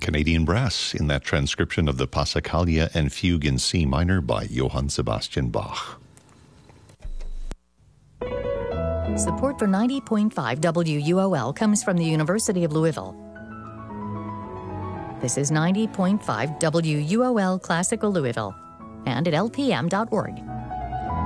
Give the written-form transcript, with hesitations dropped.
Canadian Brass in that transcription of the Passacaglia and Fugue in C minor by Johann Sebastian Bach. Support for 90.5 WUOL comes from the University of Louisville. This is 90.5 WUOL Classical Louisville and at lpm.org.